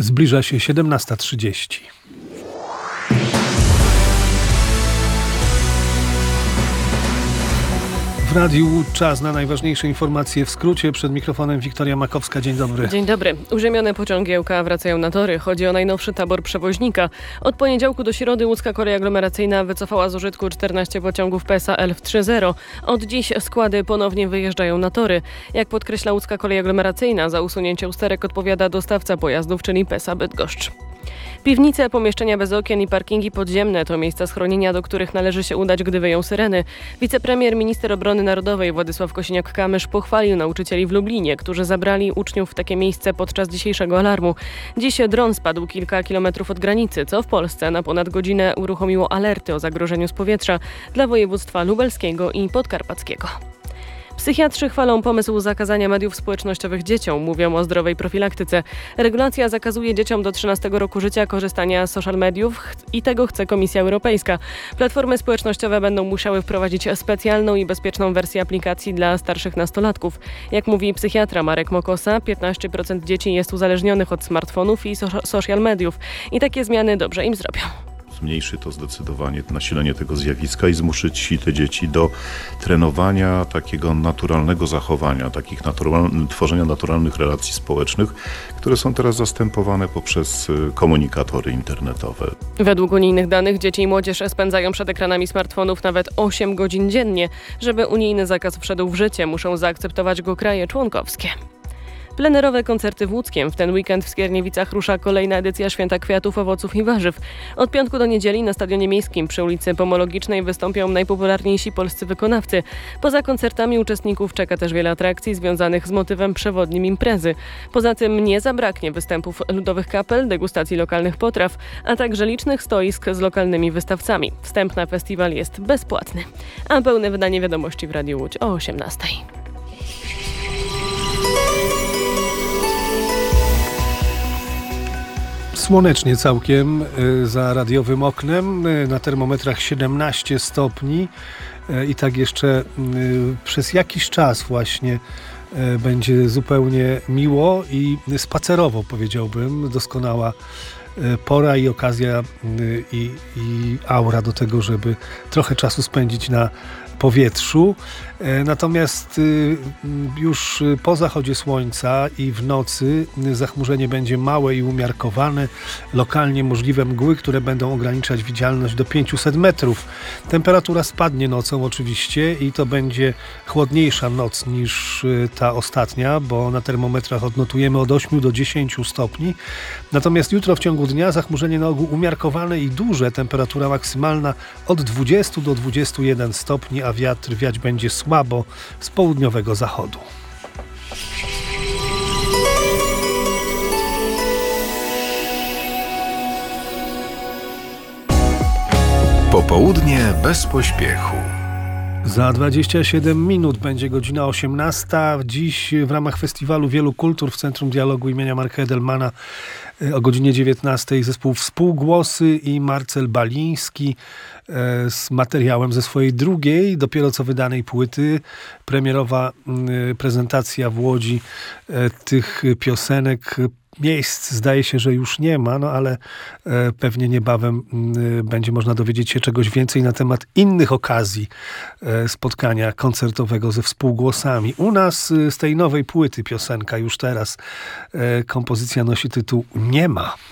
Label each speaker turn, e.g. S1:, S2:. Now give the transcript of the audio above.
S1: Zbliża się 17:30. W radiu czas na najważniejsze informacje w skrócie. Przed mikrofonem Wiktoria Makowska. Dzień dobry.
S2: Dzień dobry. Uziemione pociągi ŁK wracają na tory. Chodzi o najnowszy tabor przewoźnika. Od poniedziałku do środy łódzka kolej aglomeracyjna wycofała z użytku 14 pociągów PESA Elf 3.0. Od dziś składy ponownie wyjeżdżają na tory. Jak podkreśla łódzka kolej aglomeracyjna, za usunięcie usterek odpowiada dostawca pojazdów, czyli PESA Bydgoszcz. Piwnice, pomieszczenia bez okien i parkingi podziemne to miejsca schronienia, do których należy się udać, gdy wyją syreny. Wicepremier, minister obrony narodowej Władysław Kosiniak-Kamysz pochwalił nauczycieli w Lublinie, którzy zabrali uczniów w takie miejsce podczas dzisiejszego alarmu. Dziś dron spadł kilka kilometrów od granicy, co w Polsce na ponad godzinę uruchomiło alerty o zagrożeniu z powietrza dla województwa lubelskiego i podkarpackiego. Psychiatrzy chwalą pomysł zakazania mediów społecznościowych dzieciom. Mówią o zdrowej profilaktyce. Regulacja zakazuje dzieciom do 13 roku życia korzystania z social mediów i tego chce Komisja Europejska. Platformy społecznościowe będą musiały wprowadzić specjalną i bezpieczną wersję aplikacji dla starszych nastolatków. Jak mówi psychiatra Marek Mokosa, 15% dzieci jest uzależnionych od smartfonów i social mediów i takie zmiany dobrze im zrobią.
S3: Zmniejszy to zdecydowanie nasilenie tego zjawiska i zmuszyć te dzieci do trenowania takiego naturalnego zachowania, tworzenia naturalnych relacji społecznych, które są teraz zastępowane poprzez komunikatory internetowe.
S2: Według unijnych danych dzieci i młodzież spędzają przed ekranami smartfonów nawet 8 godzin dziennie. Żeby unijny zakaz wszedł w życie, muszą zaakceptować go kraje członkowskie. Plenerowe koncerty w Łódzkiem. W ten weekend w Skierniewicach rusza kolejna edycja Święta Kwiatów, Owoców i Warzyw. Od piątku do niedzieli na Stadionie Miejskim przy ulicy Pomologicznej wystąpią najpopularniejsi polscy wykonawcy. Poza koncertami uczestników czeka też wiele atrakcji związanych z motywem przewodnim imprezy. Poza tym nie zabraknie występów ludowych kapel, degustacji lokalnych potraw, a także licznych stoisk z lokalnymi wystawcami. Wstęp na festiwal jest bezpłatny. A pełne wydanie wiadomości w Radiu Łódź o 18:00.
S1: Słonecznie całkiem za radiowym oknem, na termometrach 17 stopni i tak jeszcze przez jakiś czas właśnie będzie zupełnie miło i spacerowo, powiedziałbym, doskonała pora i okazja i aura do tego, żeby trochę czasu spędzić na powietrzu. Natomiast już po zachodzie słońca i w nocy zachmurzenie będzie małe i umiarkowane. Lokalnie możliwe mgły, które będą ograniczać widzialność do 500 metrów. Temperatura spadnie nocą oczywiście i to będzie chłodniejsza noc niż ta ostatnia, bo na termometrach odnotujemy od 8 do 10 stopni. Natomiast jutro w ciągu dnia zachmurzenie na ogół umiarkowane i duże. Temperatura maksymalna od 20 do 21 stopni, a wiatr wiać będzie słabo z południowego zachodu.
S4: Popołudnie bez pośpiechu.
S1: Za 27 minut będzie godzina 18. Dziś w ramach Festiwalu Wielu Kultur w Centrum Dialogu imienia Marka Edelmana o godzinie 19 zespół Współgłosy i Marcel Baliński z materiałem ze swojej drugiej, dopiero co wydanej płyty. Premierowa prezentacja w Łodzi tych piosenek. Miejsc zdaje się, że już nie ma, ale pewnie niebawem będzie można dowiedzieć się czegoś więcej na temat innych okazji spotkania koncertowego ze Współgłosami. U nas z tej nowej płyty piosenka już teraz, kompozycja nosi tytuł Nie ma.